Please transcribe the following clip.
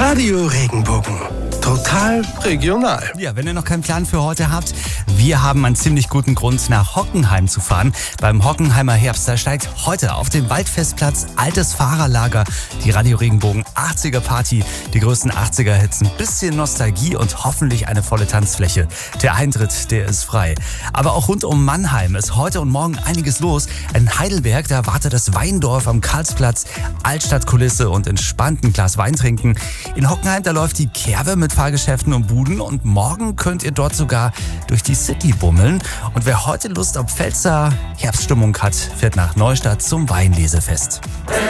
Radio Regenbogen. Total regional. Ja, wenn ihr noch keinen Plan für heute habt, wir haben einen ziemlich guten Grund, nach Hockenheim zu fahren. Beim Hockenheimer Herbst, da steigt heute auf dem Waldfestplatz altes Fahrerlager, die Radio Regenbogen 80er Party, die größten 80er Hits, ein bisschen Nostalgie und hoffentlich eine volle Tanzfläche. Der Eintritt, der ist frei. Aber auch rund um Mannheim ist heute und morgen einiges los. In Heidelberg, da wartet das Weindorf am Karlsplatz, Altstadtkulisse und entspannt ein Glas Wein trinken. In Hockenheim, da läuft die Kerwe mit Fahrgeschäften und Buden und morgen könnt ihr dort sogar durch die City bummeln. Und wer heute Lust auf Pfälzer Herbststimmung hat, fährt nach Neustadt zum Weinlesefest.